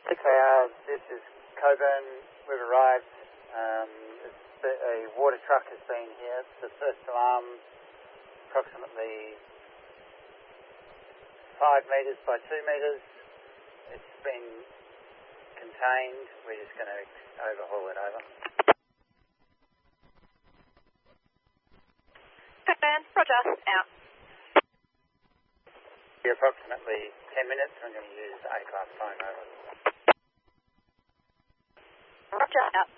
Clouds, this is Coburn. We've arrived. A water truck has been here. It's the first alarm, approximately 5 metres by 2 metres. It's been contained. We're just going to overhaul it over. Coburn, roger, out. Approximately 10 minutes. I'm going to use A-class phone over. Roger, out.